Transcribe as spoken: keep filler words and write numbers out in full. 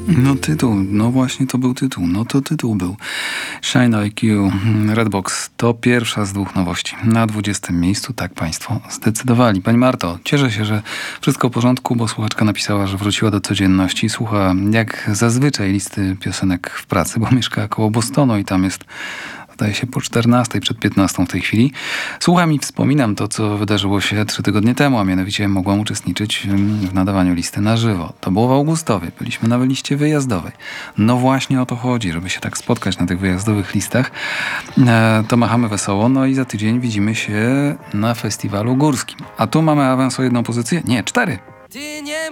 No tytuł, no właśnie to był tytuł, no to tytuł był. Shine I Q, Redbox, to pierwsza z dwóch nowości. Na dwudziestym miejscu, tak Państwo zdecydowali. Pani Marto, cieszę się, że wszystko w porządku, bo słuchaczka napisała, że wróciła do codzienności. Słucha jak zazwyczaj listy piosenek w pracy, bo mieszka koło Bostonu i tam jest, zdaje się, po czternastej, przed piętnastą w tej chwili. Słucham i wspominam to, co wydarzyło się trzy tygodnie temu, a mianowicie mogłam uczestniczyć w nadawaniu listy na żywo. To było w Augustowie, byliśmy na liście wyjazdowej. No właśnie o to chodzi, żeby się tak spotkać na tych wyjazdowych listach. E, to machamy wesoło, no i za tydzień widzimy się na festiwalu górskim. A tu mamy awans o jedną pozycję? Nie, cztery. Ty nie